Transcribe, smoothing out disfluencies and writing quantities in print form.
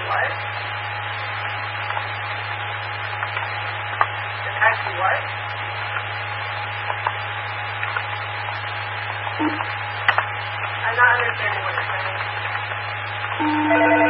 what? It's actually what? I'm not understanding what you're saying.